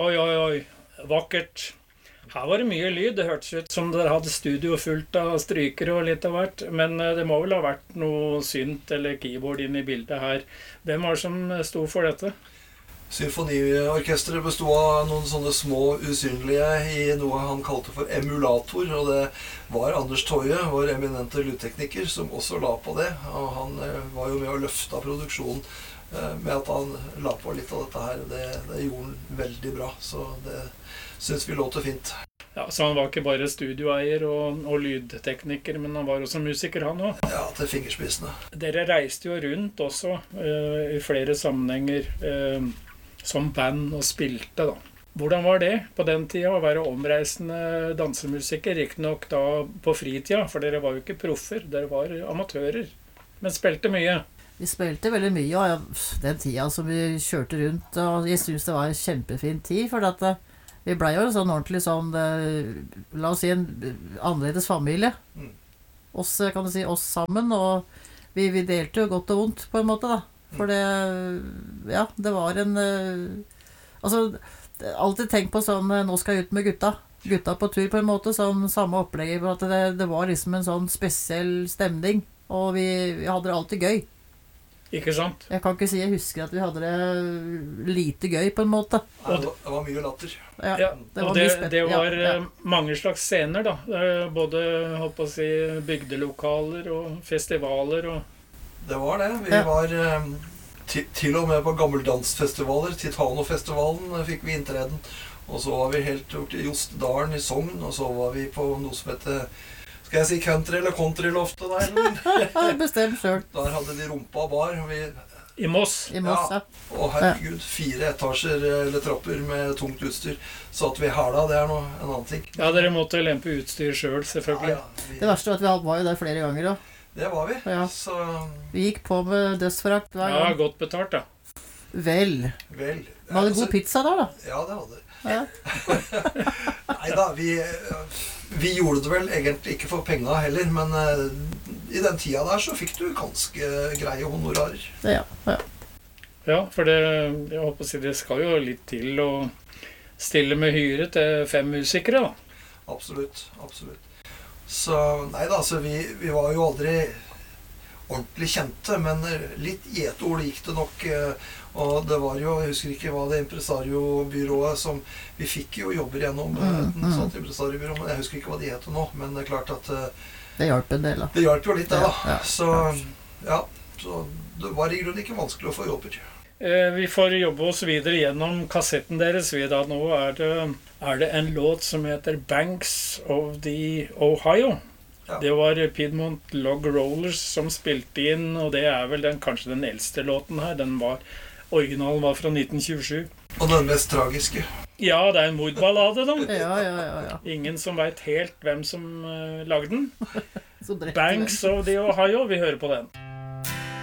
Oi, oi, oi. Vakkert. Her var det mye lyd. Det hørtes ut som dere hadde studio fullt av strykere og litt av hvert. Men det må vel ha vært noe synt eller keyboard inn i bildet her. Hvem var det som sto for dette? Symfoniorkestret bestod av noen sånne små usynlige i noe han kalte for emulator, og det var Anders Toje, vår eminente lydtekniker, som også la på det. Og han var jo med å løfte av produksjonen med at han la på litt av dette her. Det gjorde han veldig bra, så det synes vi låter fint. Ja, så han var ikke bare studioeier og lydtekniker, men han var også musiker, han også? Ja, til fingerspissene. Dere reiste jo rundt også i flere sammenhenger som band og spilte, da. Hvordan var det på den tida å være omreisende dansemusiker? Ikke nok da på fritida, for dere var jo ikke proffer, dere var amatører, men spilte mye. Vi spilte veldig mye, og den tida som vi kjørte rundt, og jeg synes det var en kjempefin tid, for at vi ble jo sånn ordentlig sånn, la oss si en annerledes familie. Oss, kan du si, oss sammen, og vi delte jo godt og vondt på en måte da. For det, ja, det var en, altså, alltid tenkt på sånn, nå skal jeg ut med gutta på tur på en måte, sånn samme opplegg, for at det var liksom en sånn spesiell stemning, og vi hadde det alltid gøy. Ikke sant? Jeg kan ikke si jeg husker at vi hadde det lite gøy på en måte. Ja, det var mye latter. Ja, og det var mange slags scener da. Både, holdt på å si, bygdelokaler og festivaler og... Det var det. Vi var til og med på gammeldansfestivaler. Titanofestivalen fikk vi inntreden. Og så var vi helt gjort i Jostedalen i Sogn, og så var vi på noe som heter... Skal jeg si country eller countryloftet der? Bestem selv. Der hadde de rumpa bar. I Moss? I Moss, ja. Og herregud, 4 etasjer eller trapper med tungt utstyr. Så at vi hæla, det noe, en annen ting. Ja, dere måtte lempe utstyr selv, selvfølgelig. Ja, det verste var at vi var jo der flere ganger også. Det var vi. Ja. Så... Vi gikk på med dødsforakt hver gang. Ja, godt betalt da. Vel. Vi hadde god pizza der da. Ja, det hadde. Ja. Neida, vi gjorde det vel egentlig ikke for penga heller, men i den tida der så fikk du ganske greie honorarer. Ja. Ja, for det, jeg håper å si, det skal jo litt til å stille med hyre til 5 musikere da. Absolutt. Så neida, så vi var jo aldri ordentlig kjente, men litt i et ord gikk det nok, og det var jo, jeg husker ikke hva det impresariobyrået som, vi fikk jo jobber gjennom et sånt impresariobyrå, men jeg husker ikke hva de heter nå, men det er klart at det hjalp en del da. Det hjalp jo litt det da, ja. så det var i grunnen ikke vanskelig å få jobber. Vi får jobbe oss videre gjennom kassetten deres. Nå er det en låt som heter Banks of the Ohio. Ja. Det var Piedmont Log Rollers som spilte inn, og det er vel kanskje den eldste låten her. Originalen var fra 1927. Og den mest tragiske. Ja, det er en mordballade da. Ja. Ingen som vet helt hvem som lagde den. Banks of the Ohio, vi hører på den.